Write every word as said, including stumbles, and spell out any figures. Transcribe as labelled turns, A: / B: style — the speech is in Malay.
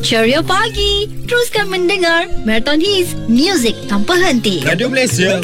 A: Ceria pagi. Teruskan mendengar Marathon Hits, music tanpa henti.
B: Radio Malaysia